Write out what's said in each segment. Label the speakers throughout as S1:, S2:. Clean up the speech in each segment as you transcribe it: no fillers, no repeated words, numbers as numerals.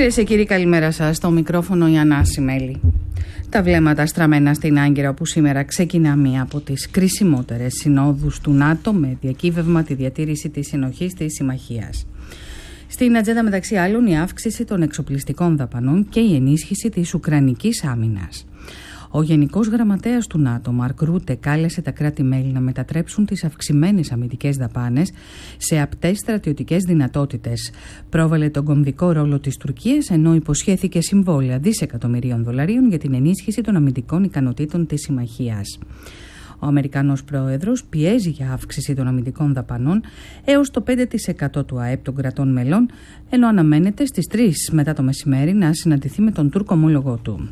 S1: Κυρίες και κύριοι, καλημέρα σας. Στο μικρόφωνο η Ανάση Μέλη. Τα βλέμματα στραμμένα στην Άγκυρα, όπου σήμερα ξεκινά μία από τις κρισιμότερες συνόδους του ΝΑΤΟ με διακύβευμα τη διατήρηση της συνοχής της συμμαχίας. Στην ατζέντα, μεταξύ άλλων, η αύξηση των εξοπλιστικών δαπανών και η ενίσχυση της ουκρανικής άμυνας. Ο Γενικός Γραμματέας του ΝΑΤΟ, Μαρκ Ρούτε, κάλεσε τα κράτη-μέλη να μετατρέψουν τις αυξημένες αμυντικές δαπάνες σε απτές στρατιωτικές δυνατότητες. Πρόβαλε τον κομβικό ρόλο της Τουρκίας, ενώ υποσχέθηκε συμβόλαια δισεκατομμυρίων δολαρίων για την ενίσχυση των αμυντικών ικανοτήτων της συμμαχίας. Ο Αμερικανός Πρόεδρος πιέζει για αύξηση των αμυντικών δαπανών έως το 5% του ΑΕΠ των κρατών μελών, ενώ αναμένεται στις 3 μετά το μεσημέρι να συναντηθεί με τον Τούρκο ομόλογό του.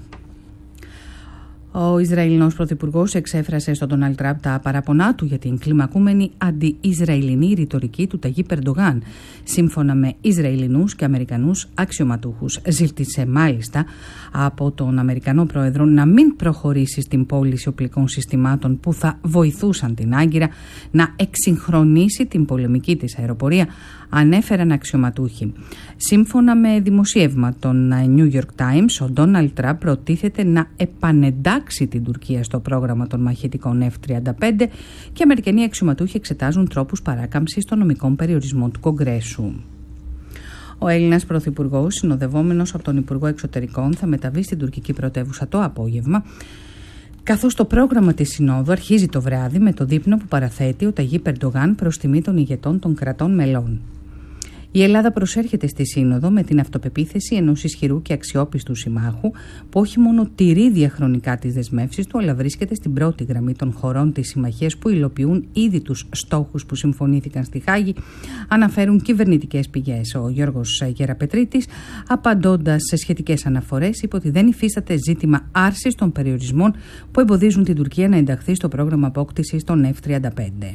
S1: Ο Ισραηλινός Πρωθυπουργός εξέφρασε στον Ντόναλντ Τραμπ τα παραπονά του για την κλιμακούμενη αντι-Ισραηλινή ρητορική του Ταγίπ Ερντογάν. Σύμφωνα με Ισραηλινούς και Αμερικανούς αξιωματούχους, ζήτησε μάλιστα από τον Αμερικανό Πρόεδρο να μην προχωρήσει στην πώληση οπλικών συστημάτων που θα βοηθούσαν την Άγκυρα να εξυγχρονίσει την πολεμική της αεροπορία, ανέφεραν αξιωματούχοι. Σύμφωνα με δημοσίευμα των New York Times, ο Ντόναλντ Τραμπ προτίθεται να επανεντάξει την Τουρκία στο πρόγραμμα των μαχητικών F-35 και Αμερικανοί αξιωματούχοι εξετάζουν τρόπους παράκαμψης των νομικών περιορισμών του Κογκρέσου. Ο Έλληνας Πρωθυπουργός, συνοδευόμενος από τον Υπουργό Εξωτερικών, θα μεταβεί στην τουρκική πρωτεύουσα το απόγευμα, καθώς το πρόγραμμα της Συνόδου αρχίζει το βράδυ με το δείπνο που παραθέτει ο Ταγίπ Ερντογάν προς τιμή των ηγετών των κρατών μελών. Η Ελλάδα προσέρχεται στη Σύνοδο με την αυτοπεποίθηση ενός ισχυρού και αξιόπιστου συμμάχου που όχι μόνο τηρεί διαχρονικά τις δεσμεύσεις του, αλλά βρίσκεται στην πρώτη γραμμή των χωρών της συμμαχίας που υλοποιούν ήδη τους στόχους που συμφωνήθηκαν στη Χάγη, αναφέρουν κυβερνητικές πηγές. Ο Γιώργος Γεραπετρίτης, απαντώντας σε σχετικές αναφορές, είπε ότι δεν υφίσταται ζήτημα άρσης των περιορισμών που εμποδίζουν την Τουρκία να ενταχθεί στο πρόγραμμα απόκτησης των F-35.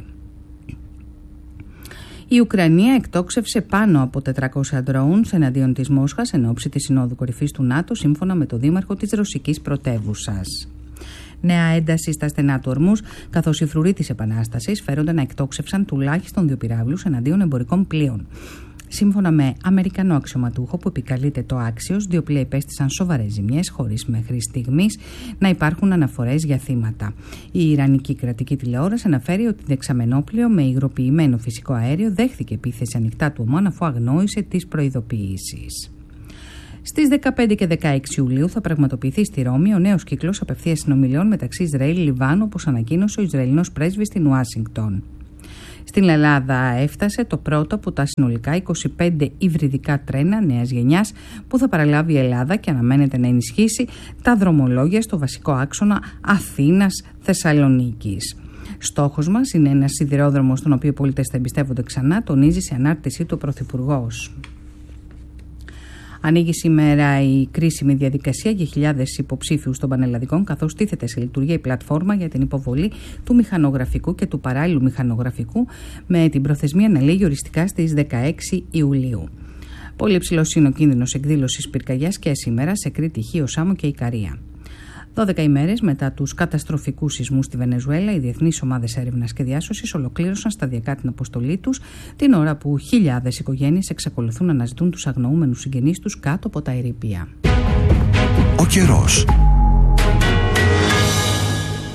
S1: Η Ουκρανία εκτόξευσε πάνω από 400 drones εναντίον της Μόσχας εν ώψη της Συνόδου Κορυφής του ΝΑΤΟ, σύμφωνα με το δήμαρχο της ρωσικής πρωτεύουσας. Νέα ένταση στα στενά του Ορμούζ, καθώς οι φρουροί της Επανάστασης φέρονται να εκτόξευσαν τουλάχιστον 2 πυράβλους εναντίον εμπορικών πλοίων. Σύμφωνα με Αμερικανό αξιωματούχο που επικαλείται το Άξιος, 2 πλοία υπέστησαν σοβαρές ζημιές, χωρίς μέχρι στιγμής να υπάρχουν αναφορές για θύματα. Η Ιρανική κρατική τηλεόραση αναφέρει ότι δεξαμενόπλοιο με υγροποιημένο φυσικό αέριο δέχθηκε επίθεση ανοιχτά του Ομάν, αφού αγνόησε τις προειδοποιήσεις. Στις 15 και 16 Ιουλίου θα πραγματοποιηθεί στη Ρώμη ο νέος κύκλος απευθείας συνομιλιών μεταξύ Ισραήλ-Λιβάνου, όπως ανακοίνωσε ο Ισραηλινός πρέσβης στην Ουάσιγκτον. Στην Ελλάδα έφτασε το πρώτο από τα συνολικά 25 υβριδικά τρένα νέας γενιάς που θα παραλάβει η Ελλάδα και αναμένεται να ενισχύσει τα δρομολόγια στο βασικό άξονα Αθήνας-Θεσσαλονίκης. Στόχος μας είναι ένας σιδηρόδρομος στον οποίο οι πολίτες θα εμπιστεύονται ξανά, τονίζει σε ανάρτησή του ο Πρωθυπουργός. Ανοίγει σήμερα η κρίσιμη διαδικασία για χιλιάδες υποψήφιους των πανελλαδικών, καθώς τίθεται σε λειτουργία η πλατφόρμα για την υποβολή του μηχανογραφικού και του παράλληλου μηχανογραφικού, με την προθεσμία να λήγει οριστικά στις 16 Ιουλίου. Πολύ υψηλός είναι ο κίνδυνος εκδήλωσης πυρκαγιάς και σήμερα σε Κρήτη, Χίο, Σάμο και Ικαρία. 12 ημέρες μετά τους καταστροφικούς σεισμούς στη Βενεζουέλα, οι διεθνείς ομάδες έρευνας και διάσωσης ολοκλήρωσαν σταδιακά την αποστολή τους, την ώρα που χιλιάδες οικογένειες εξακολουθούν να αναζητούν τους αγνοούμενους συγγενείς τους κάτω από τα ερείπια.
S2: Ο καιρός.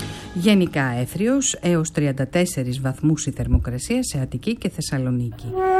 S1: Γενικά έθριος, έως 34 βαθμούς η θερμοκρασία σε Αττική και Θεσσαλονίκη.